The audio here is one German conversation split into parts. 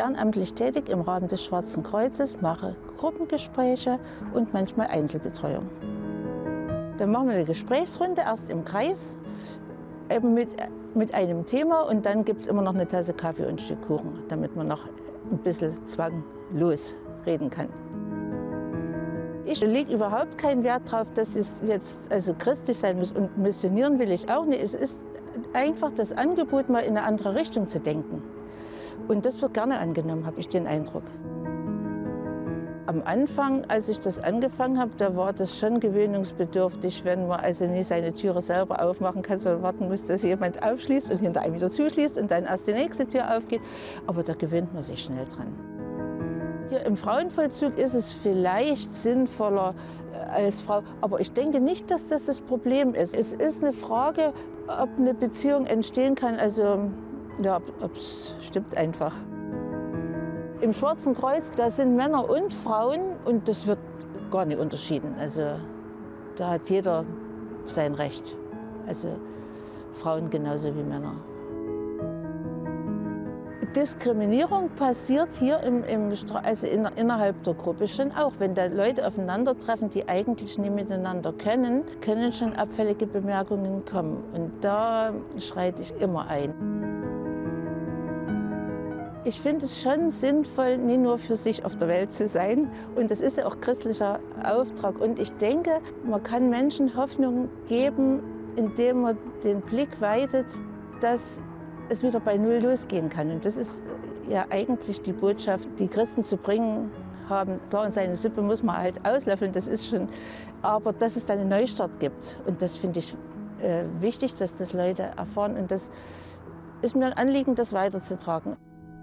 ehrenamtlich tätig im Rahmen des Schwarzen Kreuzes, mache Gruppengespräche und manchmal Einzelbetreuung. Dann machen wir eine Gesprächsrunde, erst im Kreis, eben mit einem Thema, und dann gibt es immer noch eine Tasse Kaffee und ein Stück Kuchen, damit man noch ein bisschen zwanglos reden kann. Ich lege überhaupt keinen Wert darauf, dass es jetzt also christlich sein muss, und missionieren will ich auch nicht. Es ist einfach das Angebot, mal in eine andere Richtung zu denken. Und das wird gerne angenommen, habe ich den Eindruck. Am Anfang, als ich das angefangen habe, da war das schon gewöhnungsbedürftig, wenn man also nie seine Türe selber aufmachen kann, sondern warten muss, dass jemand aufschließt und hinter einem wieder zuschließt und dann erst die nächste Tür aufgeht. Aber da gewöhnt man sich schnell dran. Hier im Frauenvollzug ist es vielleicht sinnvoller als Frau, aber ich denke nicht, dass das das Problem ist. Es ist eine Frage, ob eine Beziehung entstehen kann, also ja, ob es stimmt einfach. Im Schwarzen Kreuz, da sind Männer und Frauen und das wird gar nicht unterschieden. Also da hat jeder sein Recht, also Frauen genauso wie Männer. Diskriminierung passiert hier innerhalb der Gruppe schon auch. Wenn da Leute aufeinandertreffen, die eigentlich nie miteinander können schon abfällige Bemerkungen kommen. Und da schreite ich immer ein. Ich finde es schon sinnvoll, nie nur für sich auf der Welt zu sein. Und das ist ja auch christlicher Auftrag. Und ich denke, man kann Menschen Hoffnung geben, indem man den Blick weitet, dass es wieder bei Null losgehen kann. Und das ist ja eigentlich die Botschaft, die Christen zu bringen haben. Klar, und seine Suppe muss man halt auslöffeln, das ist schon. Aber dass es dann einen Neustart gibt. Und das finde ich wichtig, dass das Leute erfahren. Und das ist mir ein Anliegen, das weiterzutragen.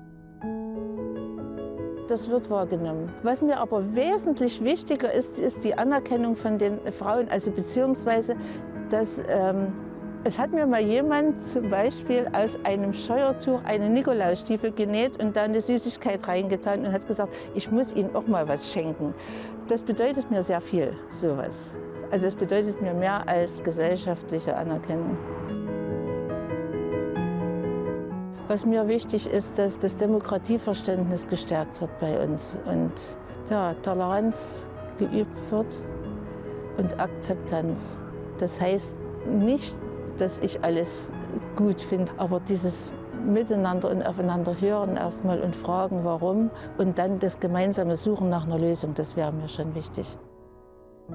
Das wird wahrgenommen. Was mir aber wesentlich wichtiger ist, ist die Anerkennung von den Frauen, also beziehungsweise, dass es hat mir mal jemand zum Beispiel aus einem Scheuertuch einen Nikolausstiefel genäht und da eine Süßigkeit reingetan und hat gesagt, ich muss Ihnen auch mal was schenken. Das bedeutet mir sehr viel, sowas. Also es bedeutet mir mehr als gesellschaftliche Anerkennung. Was mir wichtig ist, dass das Demokratieverständnis gestärkt wird bei uns und ja, Toleranz geübt wird und Akzeptanz. Das heißt nicht, dass ich alles gut finde, aber dieses Miteinander und aufeinander hören erstmal und fragen, warum, und dann das gemeinsame Suchen nach einer Lösung, das wäre mir schon wichtig.